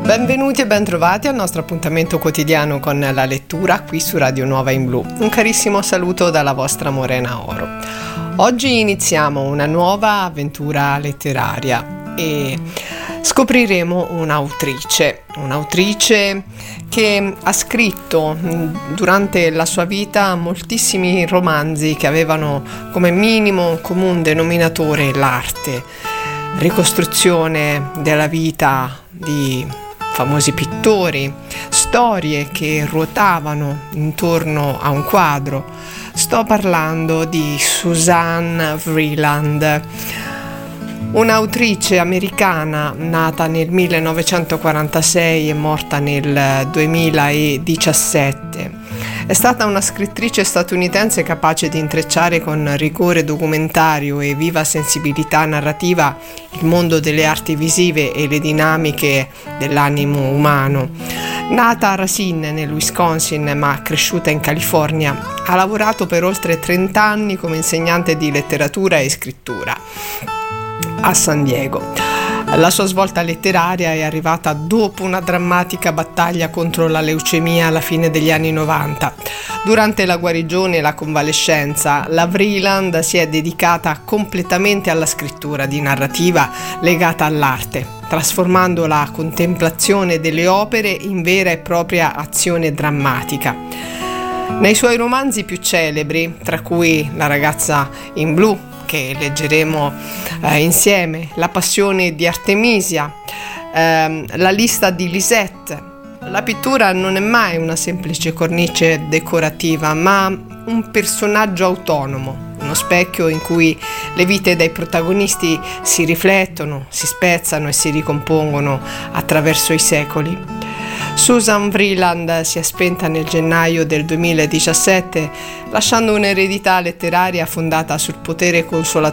Benvenuti e bentrovati al nostro appuntamento quotidiano con la lettura qui su Radio Nuova in Blu. Un carissimo saluto dalla vostra Morena Oro. Oggi iniziamo una nuova avventura letteraria e scopriremo un'autrice che ha scritto durante la sua vita moltissimi romanzi che avevano come minimo comune denominatore l'arte, ricostruzione della vita di famosi pittori, storie che ruotavano intorno a un quadro. Sto parlando di Suzanne Vreeland, un'autrice americana nata nel 1946 e morta nel 2017. È stata una scrittrice statunitense capace di intrecciare con rigore documentario e viva sensibilità narrativa il mondo delle arti visive e le dinamiche dell'animo umano. Nata a Racine, nel Wisconsin, ma cresciuta in California, ha lavorato per oltre 30 anni come insegnante di letteratura e scrittura a San Diego. La sua svolta letteraria è arrivata dopo una drammatica battaglia contro la leucemia alla fine degli anni 90. Durante la guarigione e la convalescenza, la Vreeland si è dedicata completamente alla scrittura di narrativa legata all'arte, trasformando la contemplazione delle opere in vera e propria azione drammatica. Nei suoi romanzi più celebri, tra cui La ragazza in blu, che leggeremo insieme, La passione di Artemisia, La lista di Lisette, la pittura non è mai una semplice cornice decorativa, ma un personaggio autonomo, uno specchio in cui le vite dei protagonisti si riflettono, si spezzano e si ricompongono attraverso i secoli. Suzanne Vreeland si è spenta nel gennaio del 2017, lasciando un'eredità letteraria fondata sul potere consolatore